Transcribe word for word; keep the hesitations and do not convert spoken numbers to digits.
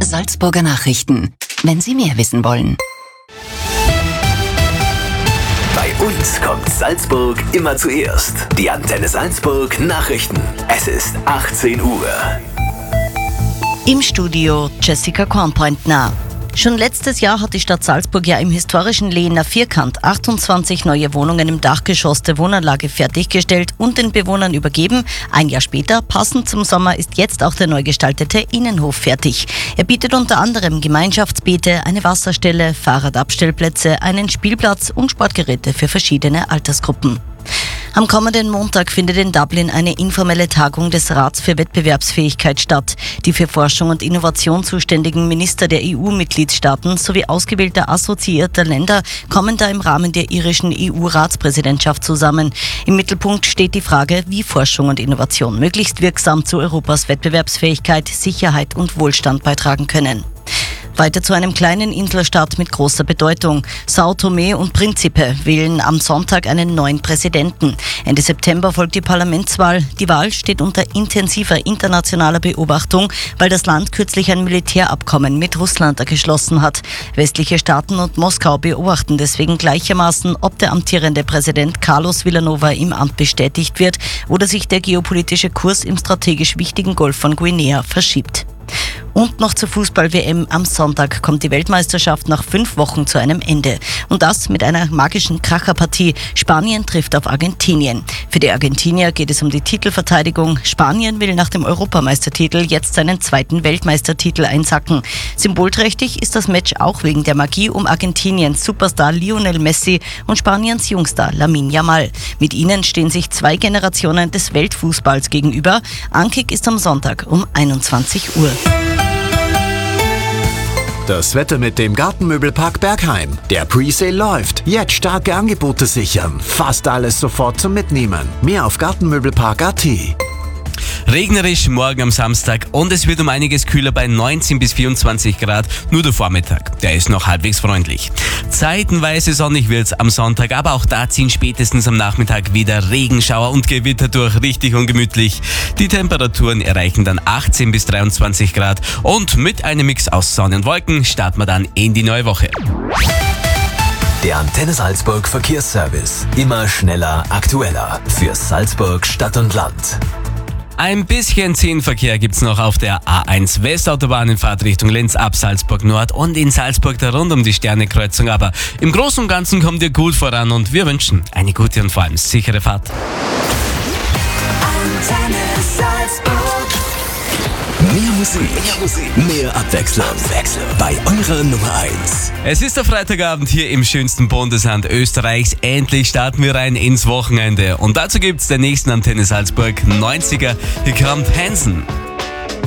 Salzburger Nachrichten. Wenn Sie mehr wissen wollen. Bei uns kommt Salzburg immer zuerst. Die Antenne Salzburg Nachrichten. Es ist achtzehn Uhr. Im Studio Jessica Kornpointner. Schon letztes Jahr hat die Stadt Salzburg ja im historischen Lehner Vierkant achtundzwanzig neue Wohnungen im Dachgeschoss der Wohnanlage fertiggestellt und den Bewohnern übergeben. Ein Jahr später, passend zum Sommer, ist jetzt auch der neu gestaltete Innenhof fertig. Er bietet unter anderem Gemeinschaftsbeete, eine Wasserstelle, Fahrradabstellplätze, einen Spielplatz und Sportgeräte für verschiedene Altersgruppen. Am kommenden Montag findet in Dublin eine informelle Tagung des Rats für Wettbewerbsfähigkeit statt. Die für Forschung und Innovation zuständigen Minister der E U-Mitgliedstaaten sowie ausgewählter assoziierter Länder kommen da im Rahmen der irischen E U-Ratspräsidentschaft zusammen. Im Mittelpunkt steht die Frage, wie Forschung und Innovation möglichst wirksam zu Europas Wettbewerbsfähigkeit, Sicherheit und Wohlstand beitragen können. Weiter zu einem kleinen Inselstaat mit großer Bedeutung. São Tomé und Príncipe wählen am Sonntag einen neuen Präsidenten. Ende September folgt die Parlamentswahl. Die Wahl steht unter intensiver internationaler Beobachtung, weil das Land kürzlich ein Militärabkommen mit Russland geschlossen hat. Westliche Staaten und Moskau beobachten deswegen gleichermaßen, ob der amtierende Präsident Carlos Villanova im Amt bestätigt wird oder sich der geopolitische Kurs im strategisch wichtigen Golf von Guinea verschiebt. Und noch zur Fußball-W M. Am Sonntag kommt die Weltmeisterschaft nach fünf Wochen zu einem Ende. Und das mit einer magischen Kracherpartie. Spanien trifft auf Argentinien. Für die Argentinier geht es um die Titelverteidigung. Spanien will nach dem Europameistertitel jetzt seinen zweiten Weltmeistertitel einsacken. Symbolträchtig ist das Match auch wegen der Magie um Argentiniens Superstar Lionel Messi und Spaniens Jungstar Lamine Yamal. Mit ihnen stehen sich zwei Generationen des Weltfußballs gegenüber. Ankick ist am Sonntag um einundzwanzig Uhr. Das Wetter mit dem Gartenmöbelpark Bergheim. Der Presale läuft. Jetzt starke Angebote sichern. Fast alles sofort zum Mitnehmen. Mehr auf gartenmöbelpark punkt at. Regnerisch morgen am Samstag und es wird um einiges kühler bei neunzehn bis vierundzwanzig Grad. Nur der Vormittag, der ist noch halbwegs freundlich. Zeitenweise sonnig wird's am Sonntag, aber auch da ziehen spätestens am Nachmittag wieder Regenschauer und Gewitter durch, richtig ungemütlich. Die Temperaturen erreichen dann achtzehn bis dreiundzwanzig Grad und mit einem Mix aus Sonne und Wolken starten wir dann in die neue Woche. Der Antenne Salzburg Verkehrsservice. Immer schneller, aktueller. Für Salzburg Stadt und Land. Ein bisschen Zehnverkehr gibt's noch auf der A eins Westautobahn in Fahrtrichtung Linz ab Salzburg Nord und in Salzburg da rund um die Sternekreuzung. Aber im Großen und Ganzen kommt ihr gut voran und wir wünschen eine gute und vor allem sichere Fahrt. Antenne Salzburg. Mehr Musik, mehr Musik, mehr Abwechslung. Abwechslung. Bei eurer Nummer eins. Es ist der Freitagabend hier im schönsten Bundesland Österreichs. Endlich starten wir rein ins Wochenende. Und dazu gibt's den nächsten Antenne Salzburg neunziger. Hier kommt Hansen.